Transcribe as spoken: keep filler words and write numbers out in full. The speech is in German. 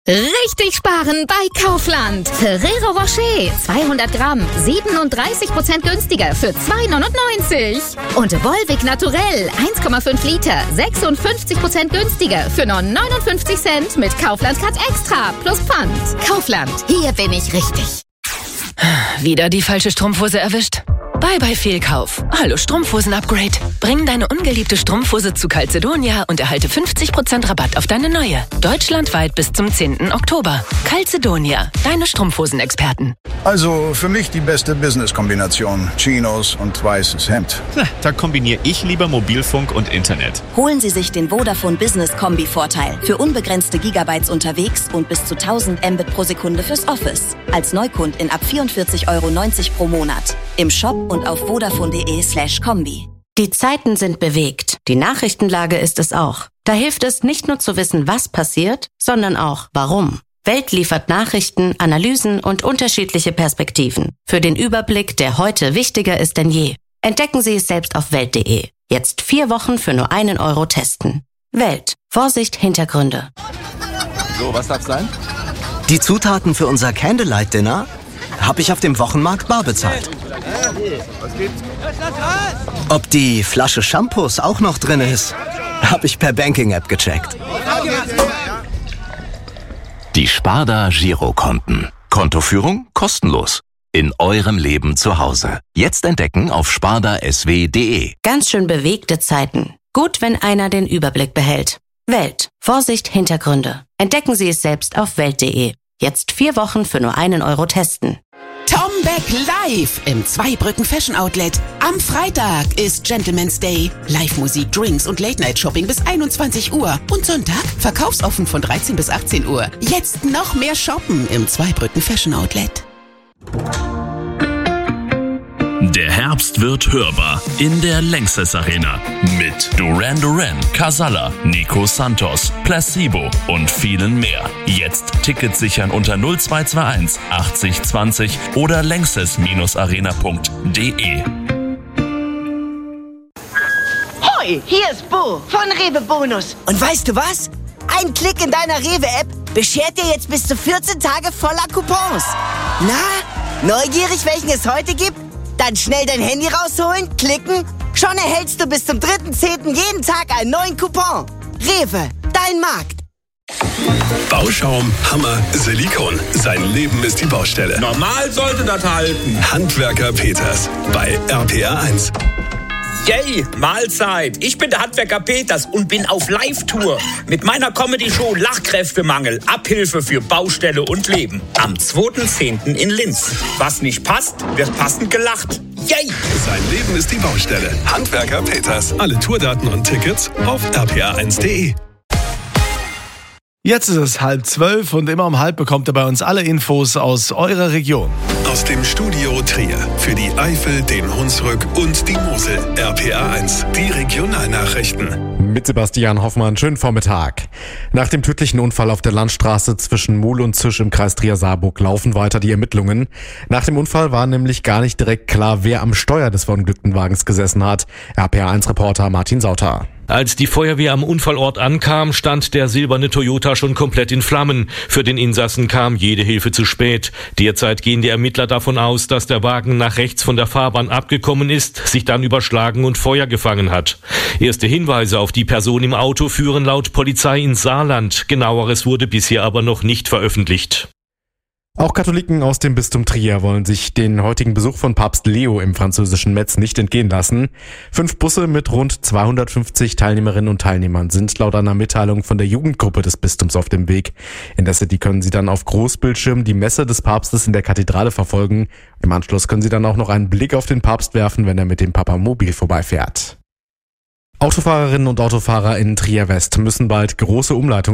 Richtig sparen bei Kaufland. Ferrero Rocher zweihundert Gramm, siebenunddreißig Prozent günstiger für zwei neunundneunzig. Und Volvic Naturell eins Komma fünf Liter, sechsundfünfzig Prozent günstiger für nur neunundfünfzig Cent mit Kaufland Cut Extra plus Pfand. Kaufland, hier bin ich richtig. Wieder die falsche Strumpfhose erwischt? Bye bye Fehlkauf. Hallo Strumpfhosen-Upgrade. Bring deine ungeliebte Strumpfhose zu Calzedonia und erhalte fünfzig Prozent Rabatt auf deine neue. Deutschlandweit bis zum zehnten Oktober. Calzedonia, deine Strumpfhosen-Experten. Also für mich die beste Business-Kombination. Chinos und weißes Hemd. Na, da kombiniere ich lieber Mobilfunk und Internet. Holen Sie sich den Vodafone Business Kombi-Vorteil. Für unbegrenzte Gigabytes unterwegs und bis zu tausend Mbit pro Sekunde fürs Office. Als Neukundin ab vierundvierzig Euro neunzig pro Monat. Im Shop und auf vodafone.de slash Kombi. Die Zeiten sind bewegt. Die Nachrichtenlage ist es auch. Da hilft es nicht nur zu wissen, was passiert, sondern auch warum. Welt liefert Nachrichten, Analysen und unterschiedliche Perspektiven. Für den Überblick, der heute wichtiger ist denn je. Entdecken Sie es selbst auf welt punkt de. Jetzt vier Wochen für nur einen Euro testen. Welt. Vorsicht, Hintergründe. So, was darf's sein? Die Zutaten für unser Candlelight-Dinner habe ich auf dem Wochenmarkt bar bezahlt. Ob die Flasche Shampoos auch noch drin ist, habe ich per Banking-App gecheckt. Die Sparda Girokonten. Kontoführung kostenlos. In eurem Leben zu Hause. Jetzt entdecken auf sparda s w punkt de. Ganz schön bewegte Zeiten. Gut, wenn einer den Überblick behält. Welt. Vorsicht, Hintergründe. Entdecken Sie es selbst auf welt punkt de. Jetzt vier Wochen für nur einen Euro testen. Tom Beck live im Zweibrücken Fashion Outlet. Am Freitag ist Gentleman's Day. Live-Musik, Drinks und Late-Night-Shopping bis einundzwanzig Uhr. Und Sonntag verkaufsoffen von dreizehn bis achtzehn Uhr. Jetzt noch mehr shoppen im Zweibrücken Fashion Outlet. Der Herbst wird hörbar in der Lanxess Arena mit Duran Duran, Casalla, Nico Santos, Placebo und vielen mehr. Jetzt Tickets sichern unter null zwei zwei eins achtzig zwanzig oder lanxess arena punkt de. Hoi, hier ist Bo von Rewe Bonus. Und weißt du was? Ein Klick in deiner Rewe-App beschert dir jetzt bis zu vierzehn Tage voller Coupons. Na, neugierig, welchen es heute gibt? Dann schnell dein Handy rausholen, klicken. Schon erhältst du bis zum dritten zehnten jeden Tag einen neuen Coupon. Rewe, dein Markt. Bauschaum, Hammer, Silikon. Sein Leben ist die Baustelle. Normal sollte das halten. Handwerker Peters bei R P R eins. Yay, Mahlzeit. Ich bin der Handwerker Peters und bin auf Live-Tour mit meiner Comedy-Show Lachkräftemangel, Abhilfe für Baustelle und Leben. Am zweiten zehnten in Linz. Was nicht passt, wird passend gelacht. Yay! Sein Leben ist die Baustelle. Handwerker Peters. Alle Tourdaten und Tickets auf r p r eins punkt de. Jetzt ist es halb zwölf und immer um halb bekommt ihr bei uns alle Infos aus eurer Region. Aus dem Studio Trier für die Eifel, den Hunsrück und die Mosel. R P R eins, die Regionalnachrichten. Mit Sebastian Hoffmann, schönen Vormittag. Nach dem tödlichen Unfall auf der Landstraße zwischen Muhl und Zisch im Kreis Trier-Saarburg laufen weiter die Ermittlungen. Nach dem Unfall war nämlich gar nicht direkt klar, wer am Steuer des verunglückten Wagens gesessen hat. R P R eins Reporter Martin Sauter. Als die Feuerwehr am Unfallort ankam, stand der silberne Toyota schon komplett in Flammen. Für den Insassen kam jede Hilfe zu spät. Derzeit gehen die Ermittler davon aus, dass der Wagen nach rechts von der Fahrbahn abgekommen ist, sich dann überschlagen und Feuer gefangen hat. Erste Hinweise auf die Person im Auto führen laut Polizei ins Saarland. Genaueres wurde bisher aber noch nicht veröffentlicht. Auch Katholiken aus dem Bistum Trier wollen sich den heutigen Besuch von Papst Leo im französischen Metz nicht entgehen lassen. Fünf Busse mit rund zweihundertfünfzig Teilnehmerinnen und Teilnehmern sind laut einer Mitteilung von der Jugendgruppe des Bistums auf dem Weg. In der City können sie dann auf Großbildschirm die Messe des Papstes in der Kathedrale verfolgen. Im Anschluss können sie dann auch noch einen Blick auf den Papst werfen, wenn er mit dem Papamobil vorbeifährt. Autofahrerinnen und Autofahrer in Trier West müssen bald große Umleitungen